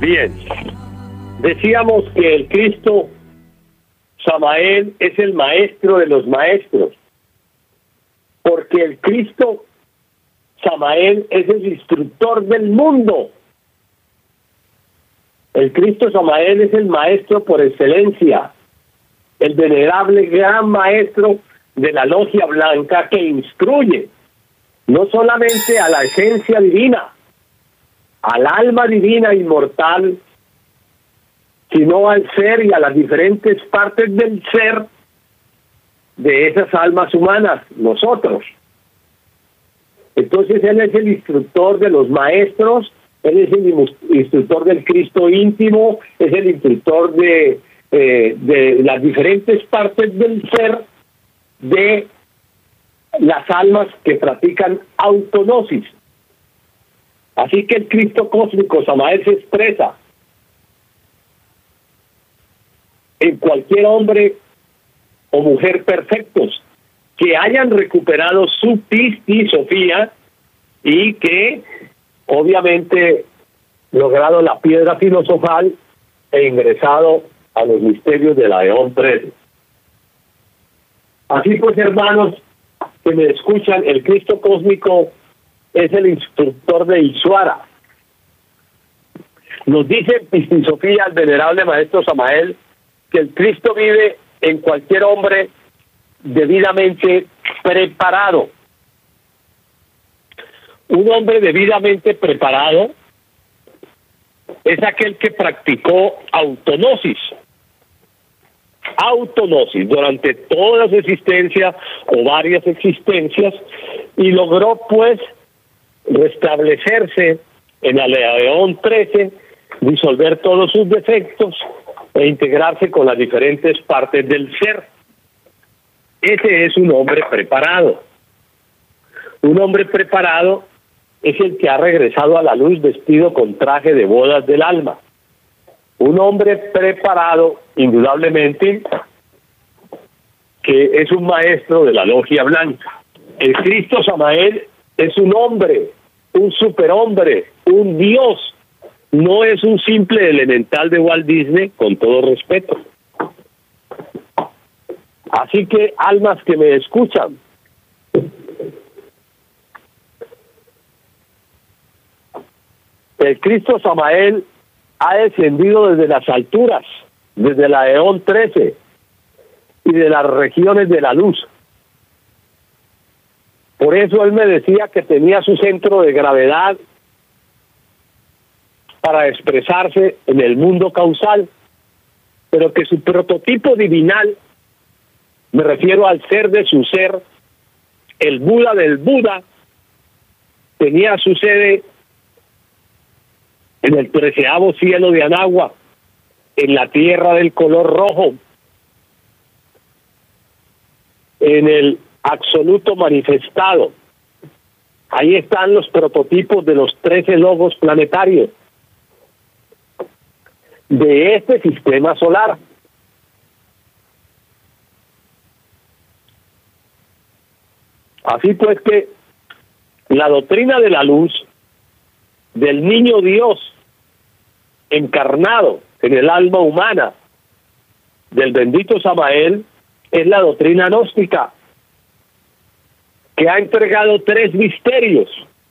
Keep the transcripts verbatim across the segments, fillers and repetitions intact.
Bien, decíamos que el Cristo Samael es el maestro de los maestros, porque el Cristo Samael es el instructor del mundo. El Cristo Samael es el maestro por excelencia, el venerable gran maestro de la logia blanca que instruye no solamente a la esencia divina, al alma divina inmortal, sino al ser y a las diferentes partes del ser de esas almas humanas, nosotros. Entonces él es el instructor de los maestros, él es el instructor del Cristo íntimo, es el instructor de, eh, de las diferentes partes del ser de las almas que practican autognosis. Así que el Cristo cósmico Samael se expresa en cualquier hombre o mujer perfectos que hayan recuperado su pistisofía y que obviamente logrado la piedra filosofal e ingresado a los misterios de la Eón trece. Así pues, hermanos que me escuchan, el Cristo cósmico es el instructor de Isuara. Nos dice en Pistisofía el venerable maestro Samael que el Cristo vive en cualquier hombre debidamente preparado. Un hombre debidamente preparado es aquel que practicó autognosis. Autognosis durante toda su existencia o varias existencias y logró pues restablecerse en la Eón trece, disolver todos sus defectos e integrarse con las diferentes partes del ser. Ese es un hombre preparado. Un hombre preparado es el que ha regresado a la luz vestido con traje de bodas del alma. Un hombre preparado, indudablemente, que es un maestro de la logia blanca. El Cristo Samael es un hombre, un superhombre, un dios. No es un simple elemental de Walt Disney, con todo respeto. Así que, almas que me escuchan, el Cristo Samael ha descendido desde las alturas, desde la Eón trece y de las regiones de la luz. Por eso él me decía que tenía su centro de gravedad para expresarse en el mundo causal, pero que su prototipo divinal, me refiero al ser de su ser, el Buda del Buda, tenía su sede en el treceavo cielo de Anagua, en la tierra del color rojo, en el absoluto manifestado. Ahí están los prototipos de los trece logos planetarios de este sistema solar. Así pues que la doctrina de la luz del niño Dios encarnado en el alma humana del bendito Samael es la doctrina gnóstica, que ha entregado tres misterios.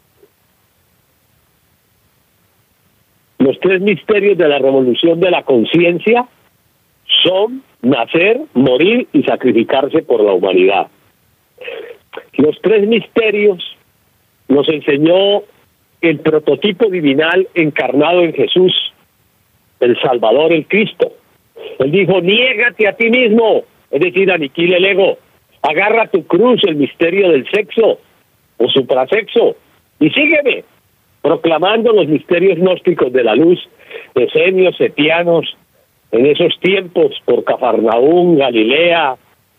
Los tres misterios de la revolución de la conciencia son nacer, morir y sacrificarse por la humanidad. Los tres misterios nos enseñó el prototipo divinal encarnado en Jesús, el Salvador, el Cristo. Él dijo, niégate a ti mismo, es decir, aniquila el ego, agarra tu cruz, el misterio del sexo o suprasexo, y sígueme, proclamando los misterios gnósticos de la luz, esenios, setianos, en esos tiempos, por Cafarnaúm, Galilea,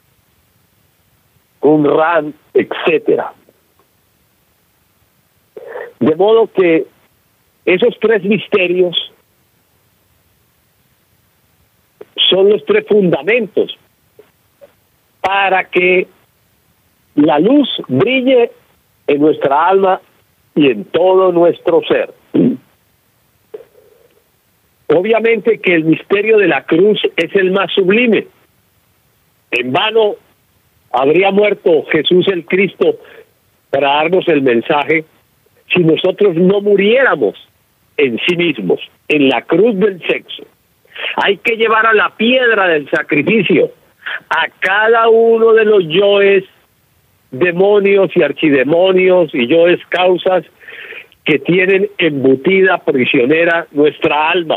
Qumran, etcétera. De modo que esos tres misterios son los tres fundamentos para que la luz brille en nuestra alma y en todo nuestro ser. Obviamente que el misterio de la cruz es el más sublime. En vano habría muerto Jesús el Cristo para darnos el mensaje si nosotros no muriéramos en sí mismos, en la cruz del sexo. Hay que llevar a la piedra del sacrificio a cada uno de los yoes, demonios y archidemonios y yoes causas que tienen embutida prisionera nuestra alma.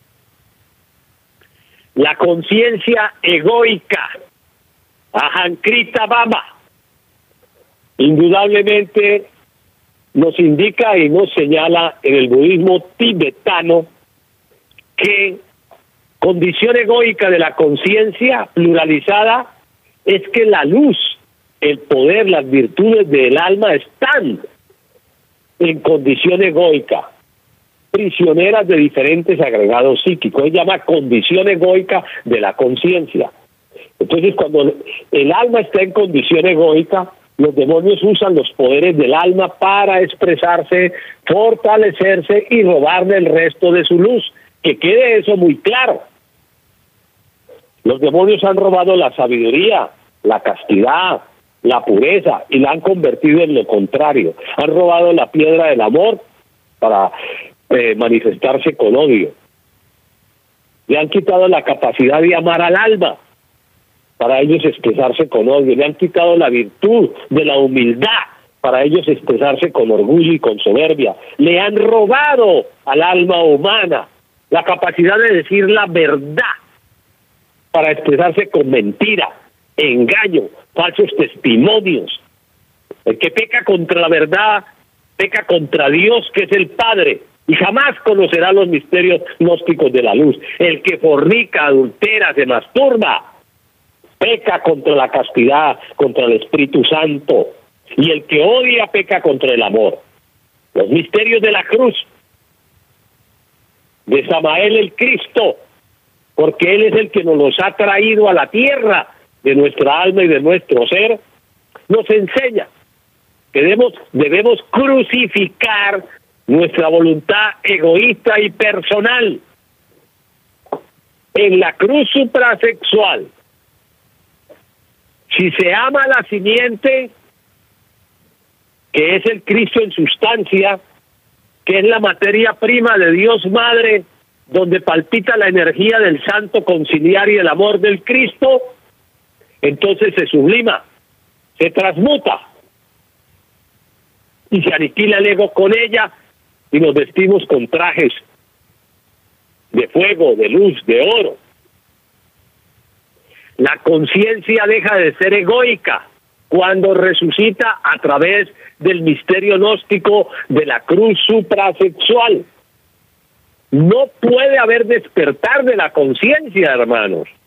La conciencia egoica, Ahankrita Baba, indudablemente nos indica y nos señala en el budismo tibetano que condición egoica de la conciencia pluralizada es que la luz, el poder, las virtudes del alma están en condición egoica, prisioneras de diferentes agregados psíquicos. Se llama condición egoica de la conciencia. Entonces, cuando el alma está en condición egoica, los demonios usan los poderes del alma para expresarse, fortalecerse y robarle el resto de su luz. Que quede eso muy claro. Los demonios han robado la sabiduría, la castidad, la pureza y la han convertido en lo contrario. Han robado la piedra del amor para eh, manifestarse con odio. Le han quitado la capacidad de amar al alma para ellos expresarse con odio. Le han quitado la virtud de la humildad para ellos expresarse con orgullo y con soberbia. Le han robado al alma humana la capacidad de decir la verdad para expresarse con mentira, engaño, falsos testimonios. El que peca contra la verdad, peca contra Dios, que es el Padre, y jamás conocerá los misterios gnósticos de la luz. El que fornica, adultera, se masturba, peca contra la castidad, contra el Espíritu Santo, y el que odia peca contra el amor. Los misterios de la cruz, de Samael el Cristo, porque Él es el que nos los ha traído a la tierra de nuestra alma y de nuestro ser, nos enseña que debemos, debemos crucificar nuestra voluntad egoísta y personal en la cruz suprasexual. Si se ama la simiente, que es el Cristo en sustancia, que es la materia prima de Dios Madre, donde palpita la energía del santo conciliar y el amor del Cristo, entonces se sublima, se transmuta y se aniquila el ego con ella y nos vestimos con trajes de fuego, de luz, de oro. La conciencia deja de ser egoica cuando resucita a través del misterio gnóstico de la cruz suprasexual. No puede haber despertar de la conciencia, hermanos.